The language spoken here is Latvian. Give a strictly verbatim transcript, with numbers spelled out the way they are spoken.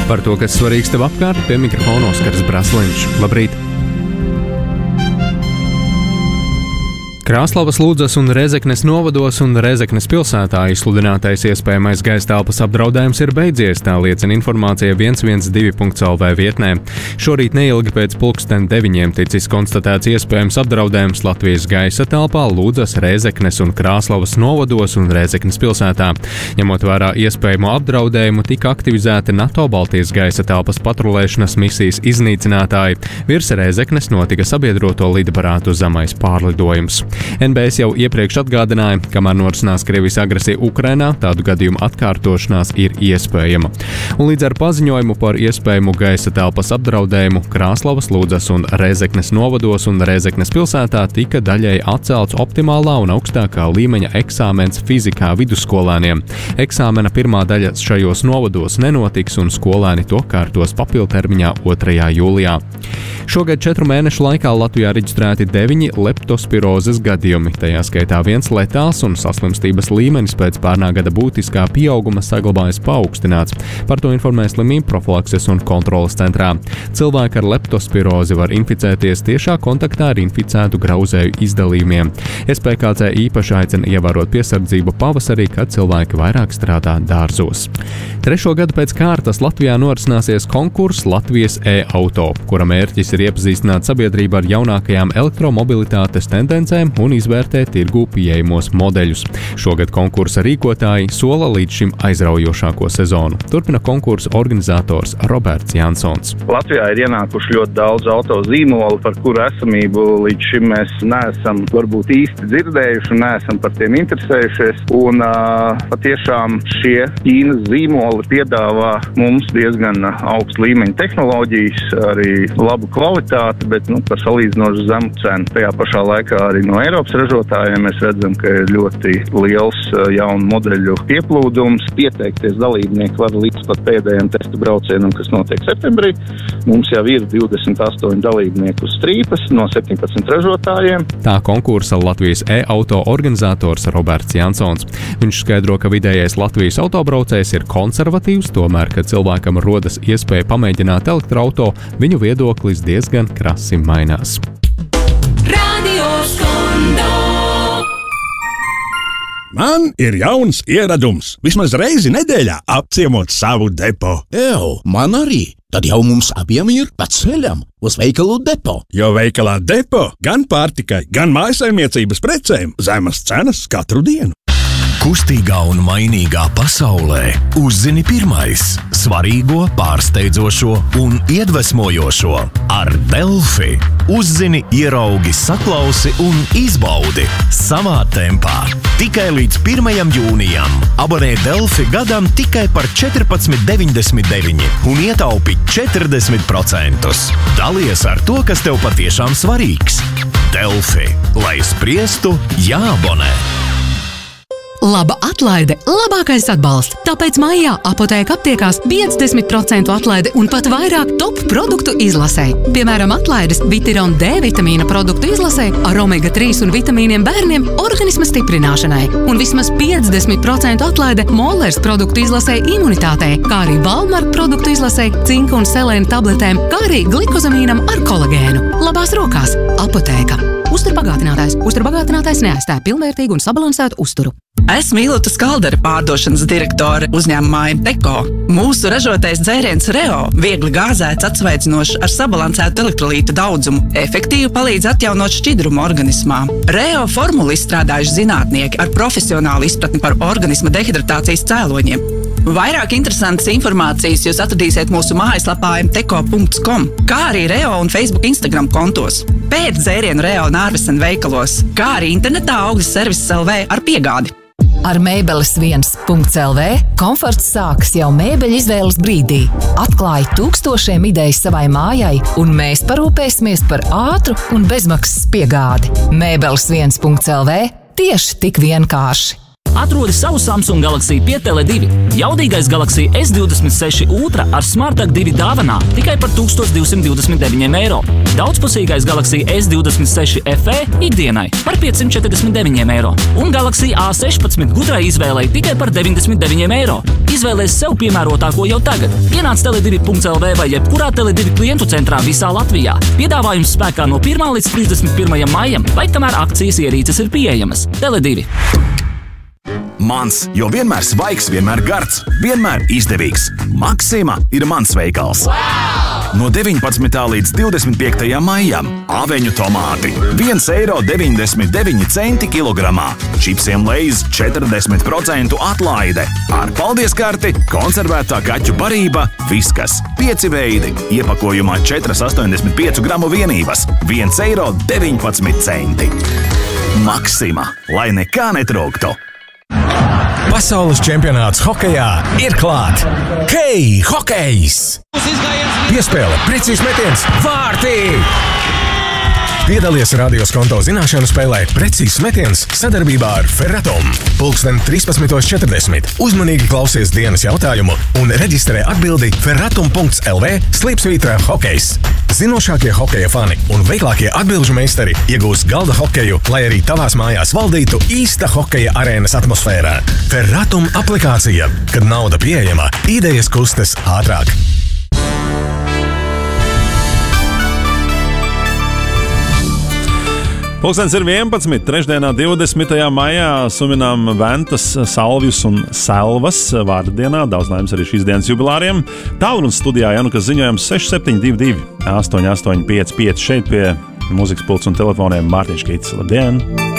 Par to, kas svarīgs tev apkārt, pie mikrofona Oskars Brasliņš. Labrīt! Krāslavas, Ludzas un Rēzeknes novados un Rēzeknes pilsētā izsludinātais iespējamais gaisa telpas apdraudējums ir beidzies, tā liecina informācija viens viens divi punkts el vē vietnē. Šorīt neilgi pēc pulksten deviņiem ticis konstatēts iespējams apdraudējums Latvijas gaisa telpā, Ludzas, Rēzeknes un Krāslavas novados un Rēzeknes pilsētā. Ņemot vērā iespējamo apdraudējumu, tika aktivizēti NATO Baltijas gaisa telpas patrulēšanas misijas iznīcinātāji. Virs Rēzeknes notika sabiedroto lidaparātu zemais pārlidojums. en be es jau iepriekš atgādināja, kamēr norisinās Krievijas agresija Ukrainā, tādu gadījumu atkārtošanās ir iespējama. Un līdz ar paziņojumu par iespējamu gaisa telpas apdraudējumu Krāslavas, Ludzas un Rēzeknes novados un Rēzeknes pilsētā tika daļēji atcelts optimālā un augstākā līmeņa eksāmens fizikā vidusskolēniem. Eksāmena pirmā daļa šajos novados nenotiks un skolēni to kārtos papildtermiņā otrajā jūlijā. Šogad četru mēnešu laikā Latvijā reģistrēti deviņi leptospirozes gadījumi, tajā skaitā viens letāls un saslimstības līmenis pēc pērnā gada būtiskā pieauguma saglabājas paaugstināts. Par to informē Slimību profilakses un kontroles centrā. Cilvēki ar leptospirozi var inficēties tiešā kontaktā ar inficētu grauzēju izdalījumiem. es pē kā cé īpaši aicina ievērot piesardzību pavasarī, kad cilvēki vairāk strādā dārzos. Trešo gadu pēc kārtas Latvijā norisināsies konkurss Latvijas e-auto, kura mērķis ir iepazīstināt sabiedrību ar jaunākajām elektromobilitātes tendencēm un izvērtēt tirgū pieejamos modeļus. Šogad konkursa rīkotāji sola līdz šim aizraujošāko sezonu. Turpina konkursa organizators Roberts Jansons. Latvijā ir ienākuši ļoti daudz auto zīmolu, par kuru esamību līdz šim mēs neesam varbūt īsti dzirdējuši un neesam par tiem interesējušies. Un uh, patiešām šie Ķīnas zīmoli piedāvā mums diezgan augstu līmeņa tehnoloģijas, arī labu kvalitāti, bet nu, par salīdzinoši zemu cenu. Tajā pašā laikā arī no Eiropas ražotājiem mēs redzam, ka ir ļoti liels jaunu modeļu pieplūdums. Pieteikties dalībnieki var līdz pat pēdējiem testu braucienam, kas notiek septembrī. Mums jau ir divdesmit astoņi dalībnieki uz strīpas no septiņpadsmit ražotājiem. Tā konkursa Latvijas e-auto organizators Roberts Jansons. Viņš skaidro, ka vidējais Latvijas autobraucējs ir konservatīvs, tomēr, kad cilvēkam rodas iespēja pamēģināt elektroauto, viņu viedoklis diezgan krasi mainās. Man ir jauns ieradums. Vismaz reizi nedēļā apciemot savu depo. Ew, man arī. Tad jau mums abiem ir pa ceļam uz veikalu depo. Jo veikalā depo gan pārtikai, gan mājasaimniecības precēm zemas cenas katru dienu. Kustīgā un mainīgā pasaulē uzzini pirmais svarīgo, pārsteidzošo un iedvesmojošo ar Delfi. Uzzini, ieraugi, saklausi un izbaudi savā tempā. Tikai līdz pirmajam jūnijam abonē Delfi gadam tikai par četrpadsmit deviņdesmit deviņi un ietaupi četrdesmit procentus. Dalies ar to, kas tev patiešām svarīgs. Delfi, lai spriestu, jāabonē. Laba atlaide, labākais atbalsts. Tāpēc maijā Apotēka aptiekās piecdesmit procentu atlaide un pat vairāk top produktu izlasē. Piemēram, atlaides Vitiron D vitamīna produktu izlasē ar omega trīs un vitamīniem bērniem organisma stiprināšanai. Un vismaz piecdesmit procentu atlaide Mollers produktu izlasē imunitātei, kā arī Valmark produktu izlasē cinka un selēna tabletēm, kā arī glikozamīnam ar kolagēnu. Labās rokās Apotēka. Uzturbagātinātājs. Uzturbagātinātājs neaizstāja pilnvērtīgu un sabalansētu uzturu. Esmu Ilota Skaldere, pārdošanas direktore uzņēmumā Imteko. Mūsu ražotais dzēriens Reo viegli gāzēts, atsvaidzinošs ar sabalansētu elektrolītu daudzumu, efektīvi palīdz atjaunot šķidrumu organismā. Reo formulu izstrādājuši zinātnieki ar profesionālu izpratni par organisma dehidratācijas cēloņiem. Vairāk interesantas informācijas jūs atradīsiet mūsu mājaslapā imteko punkts com, kā arī Reo un Facebook Instagram kontos. Pēc dzērienu Reo Nārvesen veikalos, kā arī internetā Augļas servises el vē ar piegādi. Ar mēbeles viens punkts el vē komforts sākas jau mēbeļu izvēles brīdī. Atklāj tūkstošiem idejas savai mājai, un mēs parūpēsimies par ātru un bezmaksas piegādi. mēbeles viens punkts el vē tieši tik vienkārši. Atrodi savu Samsung Galaxy pie Tele divi. Jaudīgais Galaxy S divdesmit seši Ultra ar SmartTag divi dāvanā tikai par tūkstoš divsimt divdesmit deviņiem eiro. Daudzpusīgais Galaxy S divdesmit seši F E ikdienai par piecsimt četrdesmit deviņiem eiro. Un Galaxy A sešpadsmit gudrai izvēlei tikai par deviņdesmit deviņiem eiro. Izvēlēs sev piemērotāko jau tagad. Ienāc tele divi punkts L V vai jebkurā Tele divi klientu centrā visā Latvijā. Piedāvājums spēkā no pirmā līdz trīsdesmit pirmajam maijam, vai kamēr akcijas ierīces ir pieejamas. Tele divi. Mans, jo vienmēr svaigs, vienmēr gards, vienmēr izdevīgs. Maksima ir mans veikals. Wow! No deviņpadsmitā līdz divdesmit piektajam maijam aveņu tomāti viens eiro deviņdesmit deviņi centi kilogramā. Čipsiem Lay's četrdesmit procentu atlaide. Ar paldies karti konservētā kaķu barība Viskas. Pieci veidi. Iepakojumā četras astoņdesmit piecu gramu vienības. viens eiro deviņpadsmit centi. Maksima, lai nekā netrūktu. Pasaules čempionāts hokejā ir klāt! Kei hokejs! Piespēle, precīzs metiens, vārtī! Piedalies radios konto zināšanu spēlē Precīzs metiens sadarbībā ar Ferratom. Pulksten trīspadsmit četrdesmit. Uzmanīgi klausies dienas jautājumu un reģistrē atbildi ferratum punkts L V slīpsvītra hokejs. Zinošākie hokeja fani un veiklākie atbilžu meistari iegūs galda hokeju, lai arī tavās mājās valdītu īsta hokeja arēnas atmosfērā. Ferratum aplikācija, kad nauda pieejama, idejas kustas ātrāk. Pulkstens ir vienpadsmit. Trešdienā divdesmitajā maijā suminām Ventas, Salvjus un Selvas vārdienā. Daudz laimes arī šīs dienas jubilāriem. Tālrunis studijā Janukas ziņojums seši septiņi divi divi astoņi astoņi pieci pieci. Šeit pie mūzikas pults un telefoniem Mārtiņš Kits. Labdien!